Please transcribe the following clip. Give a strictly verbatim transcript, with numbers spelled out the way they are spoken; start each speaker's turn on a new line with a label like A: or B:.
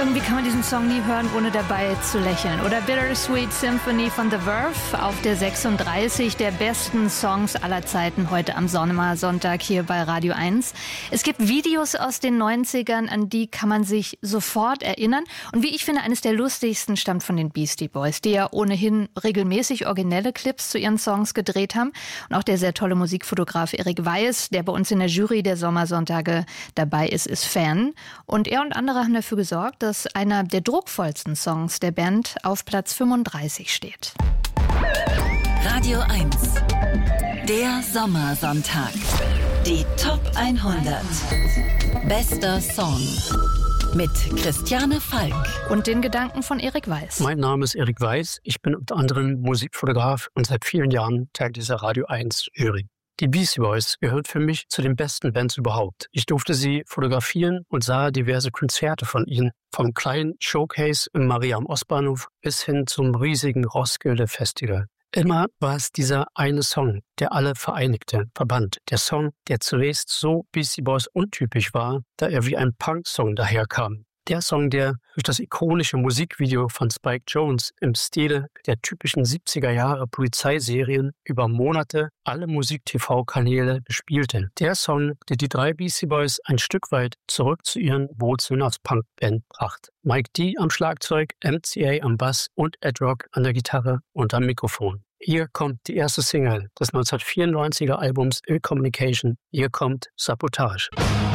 A: Irgendwie kann man diesen Song nie hören, ohne dabei zu lächeln. Oder Bittersweet Symphony von The Verve auf der sechsunddreißig der besten Songs aller Zeiten heute am Sommersonntag hier bei Radio eins. Es gibt Videos aus den neunzigern, an die kann man sich sofort erinnern. Und wie ich finde, eines der lustigsten stammt von den Beastie Boys, die ja ohnehin regelmäßig originelle Clips zu ihren Songs gedreht haben. Und auch der sehr tolle Musikfotograf Erik Weiss, der bei uns in der Jury der Sommersonntage dabei ist, ist Fan. Und er und andere haben dafür gesorgt, dass einer der druckvollsten Songs der Band auf Platz fünfunddreißig steht.
B: Radio eins, der Sommersonntag. Die Top hundert. Bester Song. Mit Christiane Falk.
A: Und den Gedanken von Erik Weiss.
C: Mein Name ist Erik Weiss. Ich bin unter anderem Musikfotograf und seit vielen Jahren Teil dieser Radio eins Jury. Die Beastie Boys gehören für mich zu den besten Bands überhaupt. Ich durfte sie fotografieren und sah diverse Konzerte von ihnen. Vom kleinen Showcase im Maria am Ostbahnhof bis hin zum riesigen Roskilde Festival. Immer war es dieser eine Song, der alle vereinigte, verband. Der Song, der zunächst so Beastie Boys untypisch war, da er wie ein Punk-Song daherkam. Der Song, der durch das ikonische Musikvideo von Spike Jonze im Stile der typischen siebziger Jahre Polizeiserien über Monate alle Musik-T V-Kanäle bespielte. Der Song, der die drei Beastie Boys ein Stück weit zurück zu ihren Wurzeln als Punkband brachte. Mike D. am Schlagzeug, M C A am Bass und Ed Rock an der Gitarre und am Mikrofon. Hier kommt die erste Single des neunzehnhundertvierundneunziger Albums Ill Communication. Hier kommt Sabotage.